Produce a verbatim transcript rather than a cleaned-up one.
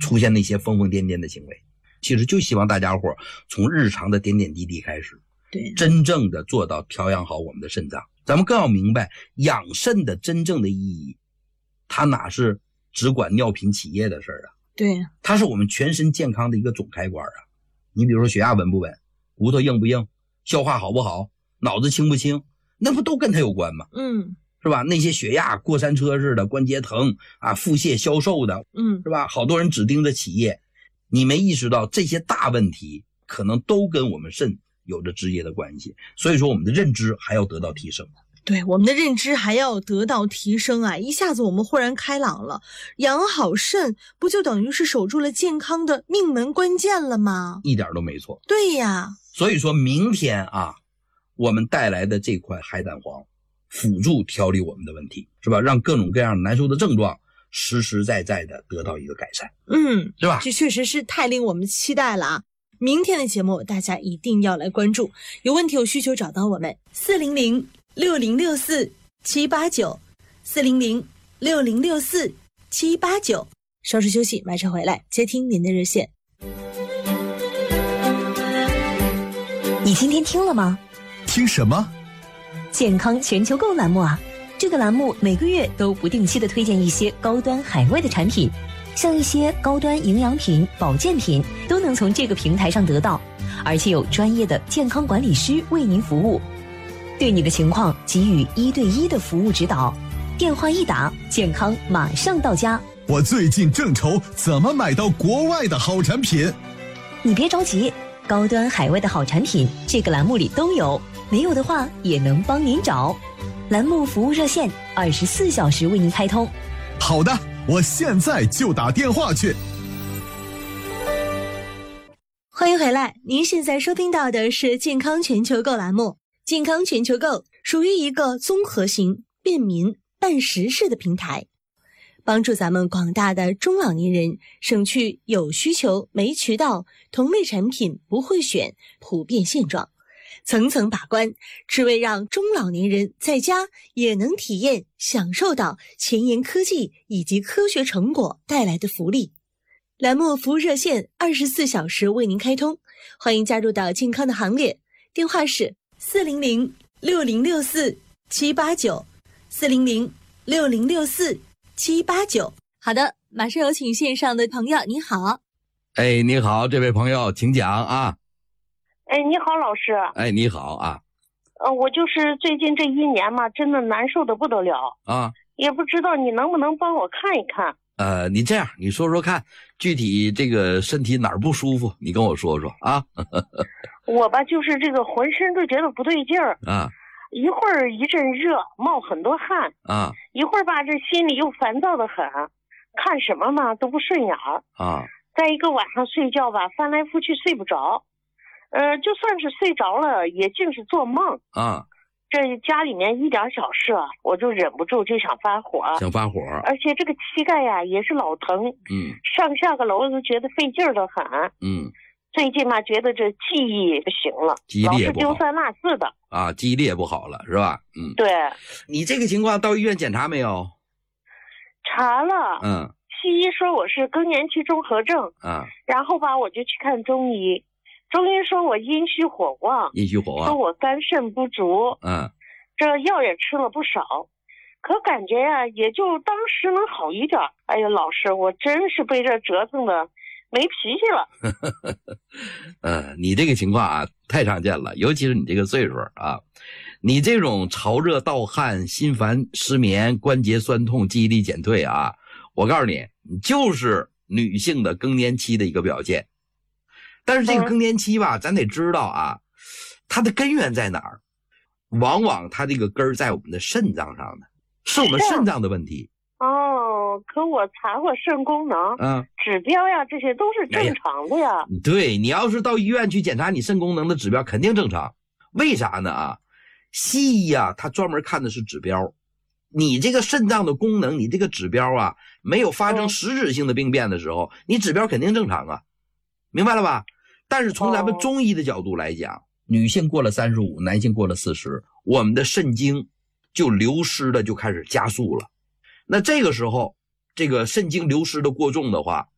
出现那些疯疯癫癫的行为。其实就希望大家伙从日常的点点滴滴开始， 对， 真正的做到调养好我们的肾脏。咱们更要明白养肾的真正的意义，它哪是只管尿频起夜的事儿啊？ 对， 它是我们全身健康的一个总开关啊。你比如说血压稳不稳，骨头硬不硬，消化好不好，脑子清不清，那不都跟它有关吗？ 嗯， 是吧？那些血压过山车似的，关节疼啊，腹泻消瘦的， 嗯， 是吧？好多人只盯着起夜，你没意识到这些大问题可能都跟我们肾有着直接的关系。所以说我们的认知还要得到提升。 对，我们的认知还要得到提升啊！一下子我们豁然开朗了，养好肾不就等于是守住了健康的命门关键了吗？ 一点都没错。 对呀， 所以说明天啊，我们带来的这块海胆黄辅助调理我们的问题，是吧？让各种各样难受的症状实实在在的得到一个改善。 嗯， 是吧？ 这确实是太令我们期待了啊！明天的节目大家一定要来关注，有问题有需求找到我们四零零六零六四七八九 四零零六零六四七八九。稍事休息，马上回来接听您的热线。 你今天听了吗？ 听什么？ 健康全球购栏目啊！这个栏目每个月都不定期的推荐一些高端海外的产品，像一些高端营养品、保健品都能从这个平台上得到，而且有专业的健康管理师为您服务，对你的情况给予一对一的服务指导。电话一打，健康马上到家。 我最近正愁怎么买到国外的好产品。 你别着急，高端海外的好产品这个栏目里都有，没有的话也能帮您找。栏目服务热线二十四小时为您开通。 好的，我现在就打电话去。 欢迎回来，您现在收听到的是健康全球购栏目。健康全球购属于一个综合型、便民、办实事的平台，帮助咱们广大的中老年人省去有需求没渠道、同类产品不会选普遍现状，层层把关，只为让中老年人在家也能体验享受到前沿科技以及科学成果带来的福利。栏目服务热线二十四小时为您开通，欢迎加入到健康的行列，电话是四零零六零六四七八九 四零零六零六四七八九。好的，马上有请线上的朋友，你好。 哎，你好，这位朋友，请讲啊。 哎，你好，老师。 哎，你好啊。 呃，我就是最近这一年嘛，真的难受的不得了啊， 也不知道你能不能帮我看一看。 呃，你这样，你说说看，具体这个身体哪儿不舒服，你跟我说说啊。 我吧，就是这个浑身都觉得不对劲儿啊， 一会儿一阵热，冒很多汗啊， 一会儿吧，这心里又烦躁的很，看什么嘛都不顺眼啊。 再一个晚上睡觉吧，翻来覆去睡不着，呃，就算是睡着了，也净是做梦啊。 这家里面一点小事啊，我就忍不住就想发火， 想发火， 而且这个膝盖呀、啊、也是老疼， 嗯， 上下个楼都觉得费劲儿的很， 嗯， 最近嘛觉得这记忆不行了， 记忆力也不好， 老是丢三落四的啊，记忆力也不好了，是吧？嗯， 对。 你这个情况到医院检查没有？ 查了， 嗯， 西医说我是更年期综合症， 啊， 然后吧我就去看中医。中医说我阴虚火旺， 阴虚火旺， 说我肝肾不足， 嗯，这药也吃了不少，可感觉呀、啊、也就当时能好一点。哎呀，老师，我真是被这折腾的没脾气了。 呃，你这个情况啊太常见了，尤其是你这个岁数啊，你这种潮热盗汗、心烦失眠、关节酸痛、记忆力减退啊，我告诉你，你就是女性的更年期的一个表现。但是这个更年期吧，嗯、咱得知道啊，它的根源在哪儿？往往它这个根儿在我们的肾脏上的，是我们肾脏的问题。 哦，可我查过肾功能， 嗯， 指标呀，这些都是正常的呀。 哎、对，你要是到医院去检查你肾功能的指标，肯定正常。为啥呢？啊，西医啊，它专门看的是指标。你这个肾脏的功能，你这个指标啊，没有发生实质性的病变的时候，嗯、你指标肯定正常啊，明白了吧？但是从咱们中医的角度来讲，哦、女性过了三十五，男性过了四十，我们的肾精就流失的就开始加速了。那这个时候，这个肾精流失的过重的话，